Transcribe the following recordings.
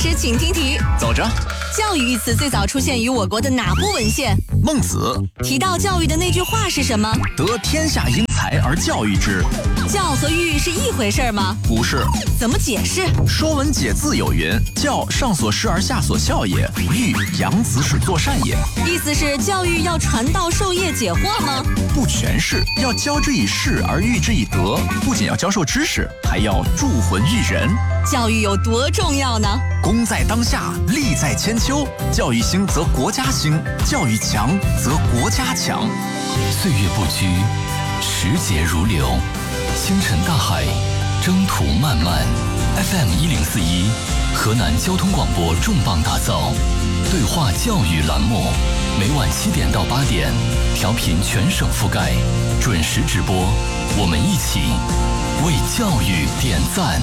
师，请听题。 走着。 教育一词最早出现于我国的哪部文献？ 孟子。 提到教育的那句话是什么？ 得天下英才而教育之。 教和育是一回事吗？ 不是。 怎么解释？ 说文解字有云：教，上所施而下所效也；育，养子使作善也。 意思是教育要传道授业解惑吗？ 不全是，要教之以事而育之以德，不仅要教授知识，还要铸魂育人。 教育有多重要呢？ 功在当下，利在千秋。教育兴则国家兴，教育强则国家强。 岁月不居，时节如流，星辰大海，征途漫漫。FM 1041，河南交通广播重磅打造对话教育栏目，每晚7点到8点，调频全省覆盖，准时直播。我们一起为教育点赞。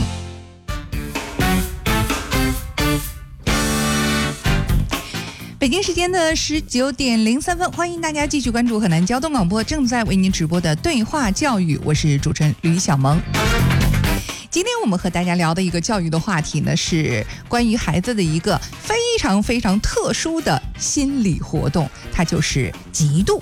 北京时间的19点03分，欢迎大家继续关注河南交通广播正在为您直播的对话教育，我是主持人吕小萌。今天我们和大家聊的一个教育的话题呢，是关于孩子的一个非常非常特殊的心理活动，它就是嫉妒。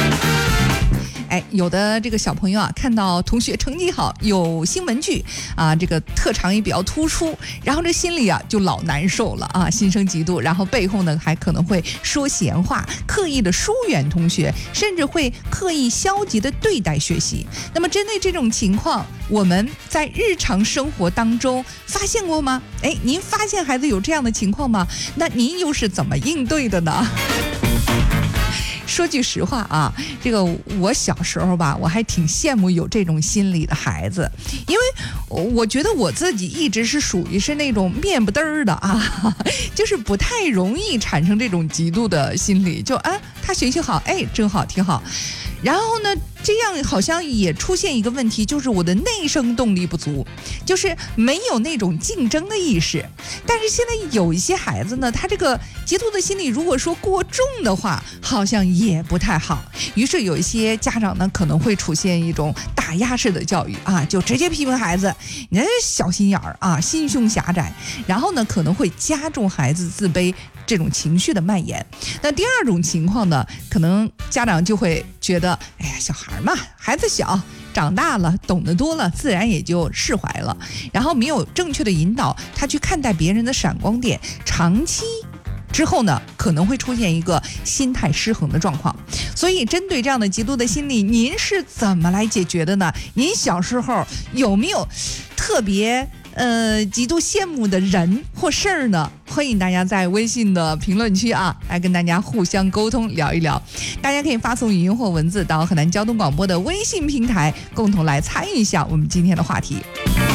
有的这个小朋友啊，看到同学成绩好，有新文具啊，这个特长也比较突出，然后这心里啊就老难受了啊，心生嫉妒，然后背后呢还可能会说闲话，刻意的疏远同学，甚至会刻意消极的对待学习。那么针对这种情况，我们在日常生活当中发现过吗？您发现孩子有这样的情况吗？那您又是怎么应对的呢？说句实话啊，这个我小时候吧，我还挺羡慕有这种心理的孩子，因为我觉得我自己一直是属于是那种面不嘚儿的啊，就是不太容易产生这种嫉妒的心理，就他学习好，真好，挺好。然后呢，这样好像也出现一个问题，就是我的内生动力不足，就是没有那种竞争的意识。但是现在有一些孩子呢，他这个嫉妒的心理如果说过重的话，好像也不太好。于是有一些家长呢，可能会出现一种打压式的教育啊，就直接批评孩子，你这小心眼儿啊，心胸狭窄，然后呢可能会加重孩子自卑这种情绪的蔓延。那第二种情况呢，可能家长就会觉得，小孩嘛，孩子小，长大了，懂得多了，自然也就释怀了。然后没有正确的引导他去看待别人的闪光点，长期之后呢，可能会出现一个心态失衡的状况。所以针对这样的嫉妒的心理，您是怎么来解决的呢？您小时候有没有特别极度羡慕的人或事儿呢？欢迎大家在微信的评论区啊，来跟大家互相沟通聊一聊。大家可以发送语音或文字到河南交通广播的微信平台，共同来参与一下我们今天的话题。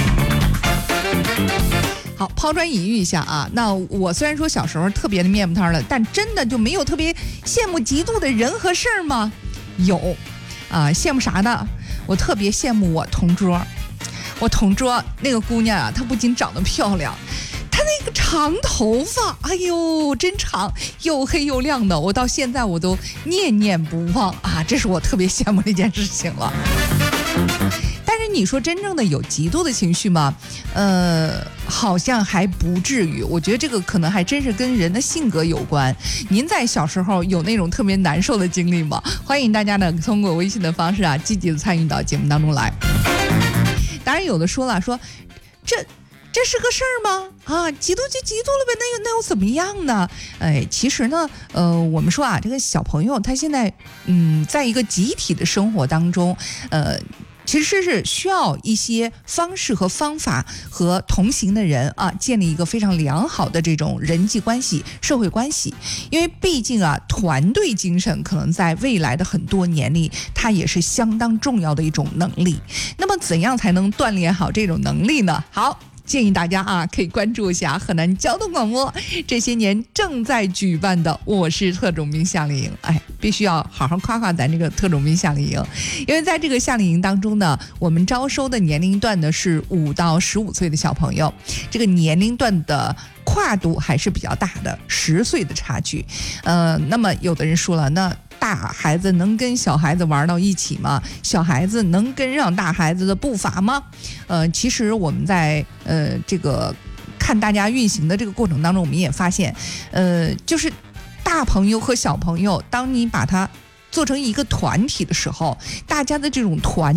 好，抛砖引玉一下啊。那我虽然说小时候特别的面不汤了，但真的就没有特别羡慕嫉妒的人和事儿吗？有啊，羡慕啥呢？我特别羡慕我同桌。我同桌那个姑娘啊，她不仅长得漂亮，她那个长头发，哎呦，真长，又黑又亮的，我到现在我都念念不忘啊，这是我特别羡慕的一件事情了。但是你说真正的有嫉妒的情绪吗？好像还不至于。我觉得这个可能还真是跟人的性格有关。您在小时候有那种特别难受的经历吗？欢迎大家呢通过微信的方式啊，积极的参与到节目当中来。当然有的说了，说这是个事儿吗？啊，嫉妒就嫉妒了呗，那又怎么样呢？其实呢，我们说啊，这个小朋友他现在在一个集体的生活当中，其实是需要一些方式和方法和同行的人啊，建立一个非常良好的这种人际关系、社会关系。因为毕竟啊，团队精神可能在未来的很多年里，它也是相当重要的一种能力。那么怎样才能锻炼好这种能力呢？好，建议大家啊，可以关注一下河南交通广播这些年正在举办的我是特种兵夏令营。必须要好好夸夸咱这个特种兵夏令营，因为在这个夏令营当中呢，我们招收的年龄段呢是5到15岁的小朋友，这个年龄段的跨度还是比较大的，10岁的差距。那么有的人说了，那大孩子能跟小孩子玩到一起吗？小孩子能跟上大孩子的步伐吗？其实我们在这个看大家运行的这个过程当中，我们也发现，就是大朋友和小朋友，当你把它做成一个团体的时候，大家的这种团